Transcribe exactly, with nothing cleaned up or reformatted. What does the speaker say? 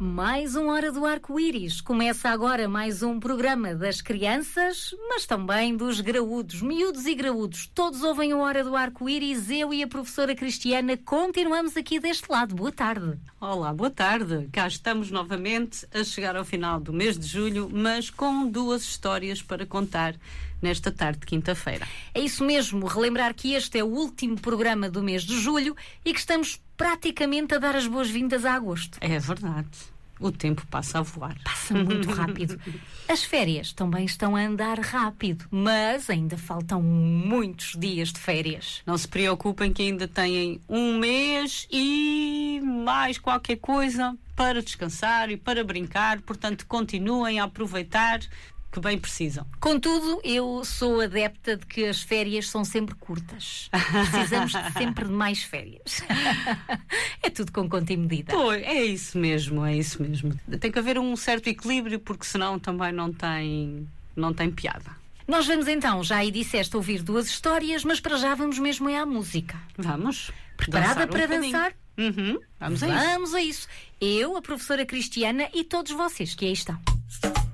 Mais uma Hora do Arco-Íris. Começa agora mais um programa das crianças, mas também dos graúdos, miúdos e graúdos. Todos ouvem a Hora do Arco-Íris. Eu e a professora Cristiana continuamos aqui deste lado. Boa tarde. Olá, boa tarde. Cá estamos novamente a chegar ao final do mês de julho, mas com duas histórias para contar nesta tarde de quinta-feira. É isso mesmo. Relembrar que este é o último programa do mês de julho e que estamos praticamente a dar as boas-vindas a agosto. É verdade. O tempo passa a voar. Passa muito rápido. As férias também estão a andar rápido, mas ainda faltam muitos dias de férias. Não se preocupem que ainda têm um mês e mais qualquer coisa para descansar e para brincar, portanto continuem a aproveitar que bem precisam. Contudo, eu sou adepta de que as férias são sempre curtas. Precisamos de sempre de mais férias. É tudo com conta e medida. Pois, é isso mesmo, é isso mesmo. Tem que haver um certo equilíbrio, porque senão também não tem, não tem piada. Nós vamos então, já aí disseste, ouvir duas histórias, mas para já vamos mesmo é à música. Vamos. Preparada dançar um para bocadinho. dançar? Uhum. Vamos a isso. Vamos a isso. Eu, a professora Cristiana e todos vocês que aí estão.